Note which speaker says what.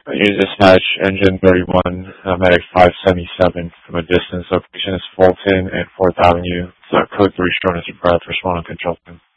Speaker 1: Use dispatch engine 31, medic 577 from a distance. Location is Fulton and 4th Avenue. Code 3 short as a breath. Respond on control.